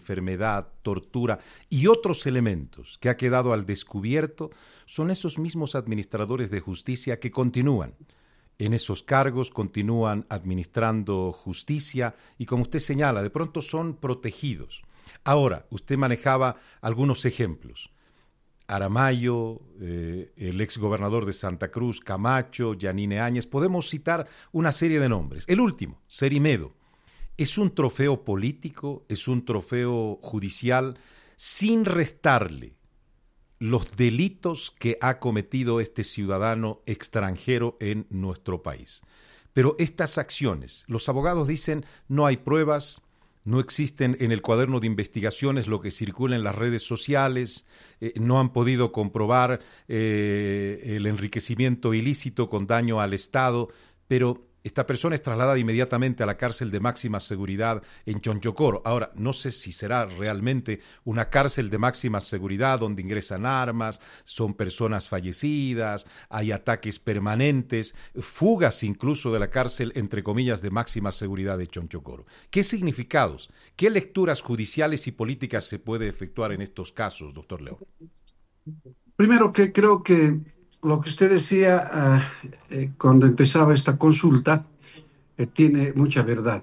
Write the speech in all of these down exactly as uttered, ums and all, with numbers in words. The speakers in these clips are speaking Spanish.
enfermedad, tortura y otros elementos que ha quedado al descubierto, son esos mismos administradores de justicia que continúan en esos cargos, continúan administrando justicia y, como usted señala, de pronto son protegidos. Ahora, usted manejaba algunos ejemplos. Aramayo, eh, el exgobernador de Santa Cruz, Camacho, Yanine Áñez, podemos citar una serie de nombres. El último, Cerimedo, es un trofeo político, es un trofeo judicial, sin restarle los delitos que ha cometido este ciudadano extranjero en nuestro país. Pero estas acciones, los abogados dicen, no hay pruebas, no existen en el cuaderno de investigaciones lo que circula en las redes sociales, eh, no han podido comprobar eh, el enriquecimiento ilícito con daño al Estado, pero esta persona es trasladada inmediatamente a la cárcel de máxima seguridad en Chonchocoro. Ahora, no sé si será realmente una cárcel de máxima seguridad donde ingresan armas, son personas fallecidas, hay ataques permanentes, fugas incluso de la cárcel, entre comillas, de máxima seguridad de Chonchocoro. ¿Qué significados, qué lecturas judiciales y políticas se puede efectuar en estos casos, doctor León? Primero que creo que lo que usted decía ah, eh, cuando empezaba esta consulta eh, tiene mucha verdad.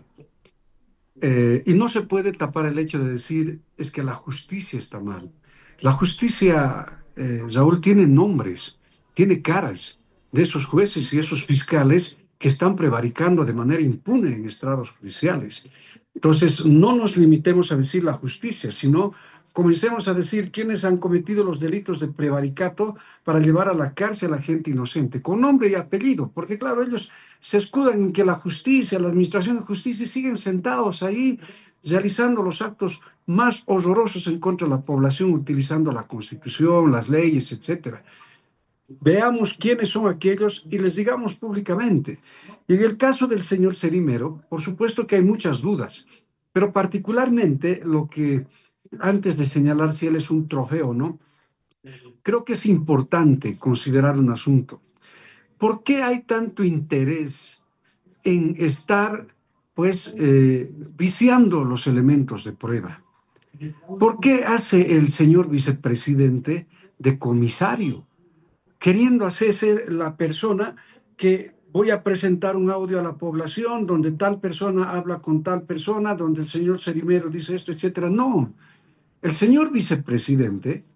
Eh, y no se puede tapar el hecho de decir es que la justicia está mal. La justicia, eh, Raúl, tiene nombres, tiene caras de esos jueces y esos fiscales que están prevaricando de manera impune en estrados judiciales. Entonces, no nos limitemos a decir la justicia, sino comencemos a decir quiénes han cometido los delitos de prevaricato para llevar a la cárcel a gente inocente, con nombre y apellido, porque claro, ellos se escudan en que la justicia, la administración de justicia siguen sentados ahí realizando los actos más horrorosos en contra de la población, utilizando la Constitución, las leyes, etcétera. Veamos quiénes son aquellos y les digamos públicamente. Y en el caso del señor Cerimero, por supuesto que hay muchas dudas, pero particularmente lo que, antes de señalar si él es un trofeo o no, creo que es importante considerar un asunto. ¿Por qué hay tanto interés en estar, pues, eh, viciando los elementos de prueba? ¿Por qué hace el señor vicepresidente de comisario, queriendo hacerse la persona que voy a presentar un audio a la población donde tal persona habla con tal persona, donde el señor Cerimero dice esto, etcétera? No, el señor vicepresidente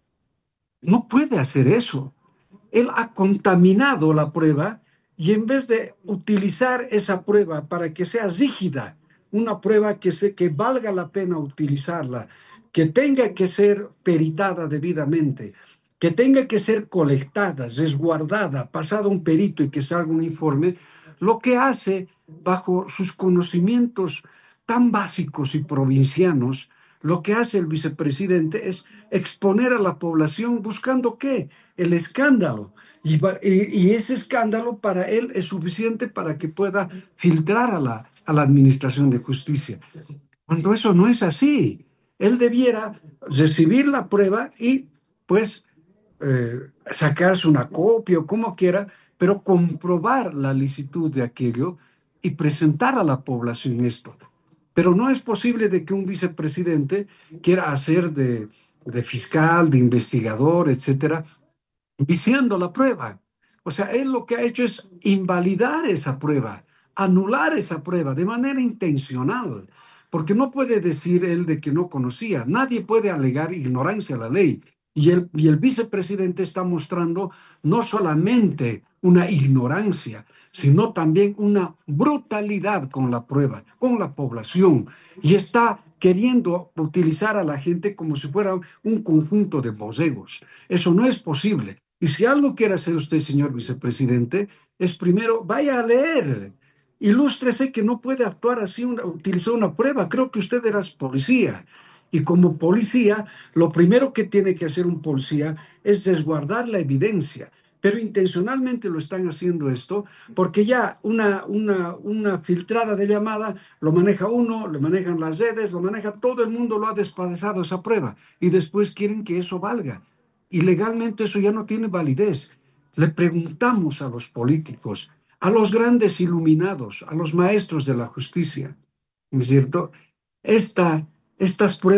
no puede hacer eso. Él ha contaminado la prueba y en vez de utilizar esa prueba para que sea rígida, una prueba que, se, que valga la pena utilizarla, que tenga que ser peritada debidamente, que tenga que ser colectada, resguardada, pasada un perito y que salga un informe, lo que hace bajo sus conocimientos tan básicos y provincianos, lo que hace el vicepresidente es exponer a la población buscando ¿qué? El escándalo. Y, y, y ese escándalo para él es suficiente para que pueda filtrar a la, a la administración de justicia. Cuando eso no es así, él debiera recibir la prueba y pues eh, sacarse una copia o como quiera, pero comprobar la licitud de aquello y presentar a la población esto. Pero no es posible de que un vicepresidente quiera hacer de, de fiscal, de investigador, etcétera, viciando la prueba. O sea, él lo que ha hecho es invalidar esa prueba, anular esa prueba de manera intencional, porque no puede decir él de que no conocía. Nadie puede alegar ignorancia a la ley. Y el, y el vicepresidente está mostrando no solamente una ignorancia, sino también una brutalidad con la prueba, con la población. Y está queriendo utilizar a la gente como si fuera un conjunto de borregos. Eso no es posible. Y si algo quiere hacer usted, señor vicepresidente, es primero vaya a leer. Ilústrese que no puede actuar así, una, utilizar una prueba. Creo que usted era policía. Y como policía, lo primero que tiene que hacer un policía es resguardar la evidencia. Pero intencionalmente lo están haciendo esto porque ya una, una, una filtrada de llamada lo maneja uno, lo manejan las redes, lo maneja todo el mundo, lo ha despedazado esa prueba. Y después quieren que eso valga. Y legalmente eso ya no tiene validez. Le preguntamos a los políticos, a los grandes iluminados, a los maestros de la justicia, ¿no es cierto? Esta, estas pruebas